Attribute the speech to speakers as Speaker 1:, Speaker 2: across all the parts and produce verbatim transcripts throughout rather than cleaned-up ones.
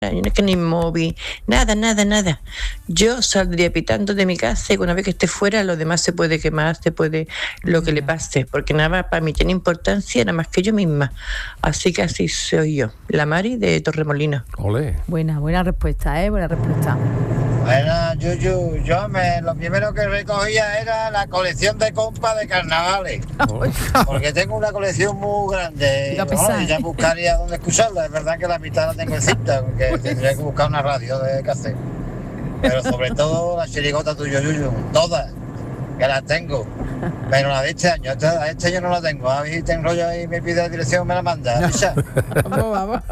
Speaker 1: no es que ni móvil, nada, nada, nada. Yo saldría pitando de mi casa y una vez que esté fuera, lo demás se puede quemar, se puede lo que le pase, porque nada para mí tiene importancia, nada más que yo misma. Así que así soy yo, la Mari de Torremolinos.
Speaker 2: Olé.
Speaker 3: Buena, buena respuesta, ¿eh? Buena respuesta.
Speaker 4: Bueno, Yuyu, yo me, lo primero que recogía era la colección de compas de carnavales, porque tengo una colección muy grande y, bueno, y ya buscaría dónde escucharla. Es verdad que la mitad la tengo en cinta, porque tendría que buscar una radio de cassette, pero sobre todo la chirigota tuya, Yuyu, todas, que las tengo, pero la de este año, esta, este yo no la tengo. A ver si te enrollo y me pide la dirección, me la manda.
Speaker 3: Vamos, vamos.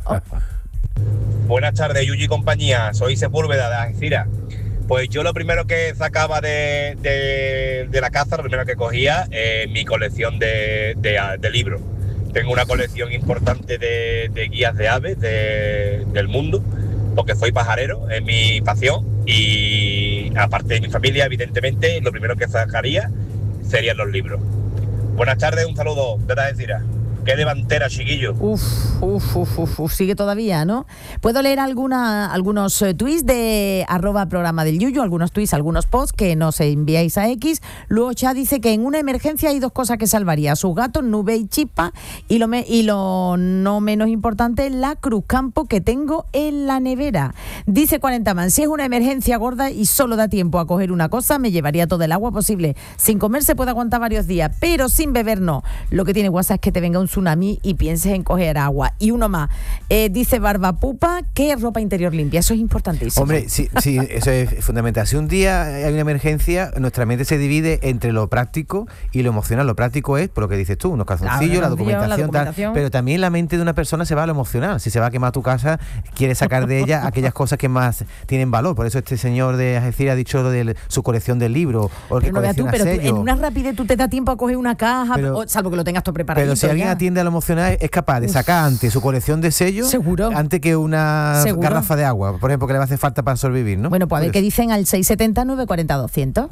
Speaker 5: Buenas tardes, Yuyu y compañía. Soy Sepúlveda de Algeciras. Pues yo lo primero que sacaba de, de, de la casa, lo primero que cogía, es mi colección de, de, de libros. Tengo una colección importante de, de guías de aves de, del mundo, porque soy pajarero, es mi pasión. Y aparte de mi familia, evidentemente, lo primero que sacaría serían los libros. Buenas tardes, un saludo de Algeciras. Qué delantera, chiquillo.
Speaker 3: Uf, uf, uf, uf, uf, sigue todavía, ¿no? Puedo leer alguna, algunos eh, tweets de arroba programa del Yuyu, algunos tweets, algunos posts que nos enviáis a X. Luego Cha dice que en una emergencia hay dos cosas que salvaría: sus gatos, Nube y Chispa, y lo, me, y lo no menos importante, la Cruzcampo que tengo en la nevera. Dice cuarenta man, si es una emergencia gorda y solo da tiempo a coger una cosa, me llevaría todo el agua posible. Sin comer se puede aguantar varios días, pero sin beber no. Lo que tiene WhatsApp es que te venga un tsunami y pienses en coger agua. Y uno más, eh, dice Barba Pupa, que ropa interior limpia, eso es importantísimo.
Speaker 6: Hombre, sí, sí, eso es fundamental. Si un día hay una emergencia, nuestra mente se divide entre lo práctico y lo emocional. Lo práctico es, por lo que dices tú, unos calzoncillos, la, la, documentación, la documentación, tal, pero también la mente de una persona se va a lo emocional. Si se va a quemar tu casa, quiere sacar de ella aquellas cosas que más tienen valor. Por eso este señor de Algeciras ha dicho lo de su colección del libro, o el que colecciona
Speaker 3: tú, pero
Speaker 6: sellos.
Speaker 3: Tú, en una rapidez tú te da tiempo a coger una caja, pero, o, salvo que lo tengas todo preparado.
Speaker 6: Pero si alguien
Speaker 3: ya.
Speaker 6: atiende a lo emocional, es capaz de sacar antes su colección de sellos,
Speaker 3: seguro,
Speaker 6: antes que una
Speaker 3: seguro.
Speaker 6: garrafa de agua, por ejemplo, que le va a hacer falta para sobrevivir, ¿no?
Speaker 3: Bueno, pues a ver qué dicen al seis setenta nueve cuarenta doscientos.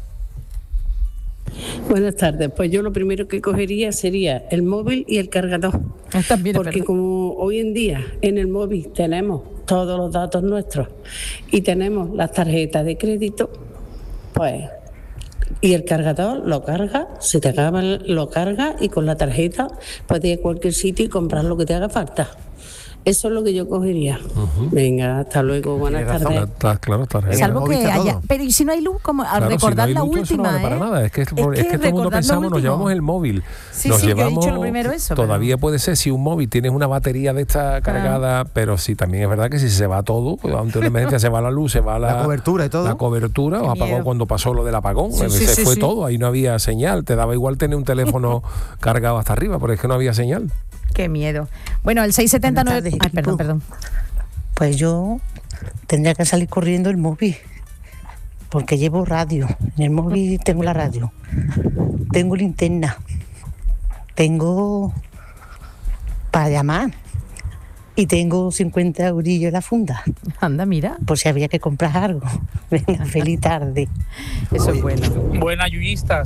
Speaker 7: Buenas tardes, pues yo lo primero que cogería sería el móvil y el cargador,
Speaker 3: También
Speaker 7: porque como hoy en día en el móvil tenemos todos los datos nuestros y tenemos las tarjetas de crédito, pues, y el cargador lo carga, se te acaba, lo carga y con la tarjeta puedes ir a cualquier sitio y comprar lo que te haga falta. Eso es lo que yo cogería. Uh-huh. Venga, hasta luego, buenas tardes.
Speaker 2: Está, claro, está bien.
Speaker 3: Salvo que haya, pero y si no hay luz, como al
Speaker 2: claro,
Speaker 3: recordar
Speaker 2: si no
Speaker 3: la
Speaker 2: luz,
Speaker 3: última,
Speaker 2: no vale
Speaker 3: ¿eh?
Speaker 2: para nada. Es que, es,
Speaker 3: es
Speaker 2: es que, que todo el mundo pensamos, nos llevamos el móvil.
Speaker 3: Sí,
Speaker 2: nos
Speaker 3: sí,
Speaker 2: llevamos,
Speaker 3: yo he dicho lo primero eso.
Speaker 2: Todavía
Speaker 3: pero...
Speaker 2: puede ser si un móvil tienes una batería de esta cargada, ah. pero sí, también es verdad que si se va todo, pues, ante una emergencia se va la luz, se va la,
Speaker 6: la cobertura y todo.
Speaker 2: La cobertura, o apagó cuando pasó lo del apagón,
Speaker 3: sí,
Speaker 2: se
Speaker 3: sí,
Speaker 2: fue
Speaker 3: sí,
Speaker 2: todo, ahí no había señal, te daba igual tener un teléfono cargado hasta arriba, porque es que no había señal.
Speaker 3: Qué miedo. Bueno, el seis setenta nueve... Ay, perdón, perdón.
Speaker 8: Pues yo tendría que salir corriendo el móvil, porque llevo radio. En el móvil tengo la radio, tengo linterna, tengo para llamar y tengo cincuenta eurillos en la funda.
Speaker 3: Anda, mira.
Speaker 8: Por si había que comprar algo. Venga, feliz tarde.
Speaker 3: Eso es bueno.
Speaker 9: Buenas yuyistas,